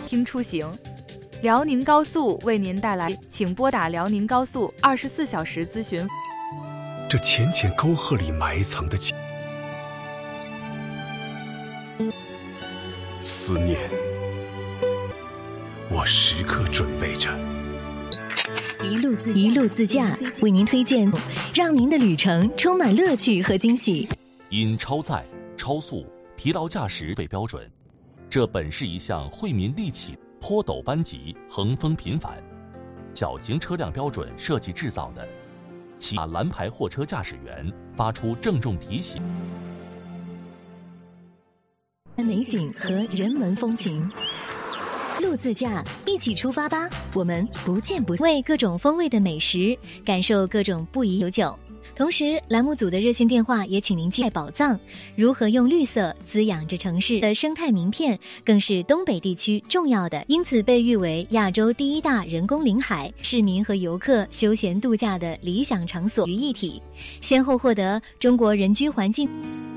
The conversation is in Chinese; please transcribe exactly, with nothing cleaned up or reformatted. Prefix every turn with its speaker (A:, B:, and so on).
A: 听出行。辽宁高速为您带来，请拨打辽宁高速二十四小时咨询。
B: 这浅浅沟壑里埋藏的情思念，我时刻准备着。
C: 一路自一路自驾，为您推荐让您的旅程充满乐趣和惊喜。
D: 因超载、超速、疲劳驾驶为标准，这本是一项惠民利器。坡陡班急，横风频繁，小型车辆标准设计制造的，其蓝牌货车驾驶员发出郑重提醒。
C: 美景和人文风情，路自驾，一起出发吧！我们不见不散，为各种风味的美食，感受各种不宜有酒。同时，栏目组的热线电话也请您记爱宝藏，如何用绿色滋养着城市的生态名片，更是东北地区重要的，因此被誉为亚洲第一大人工领海，市民和游客休闲度假的理想场所于一体，先后获得中国人居环境。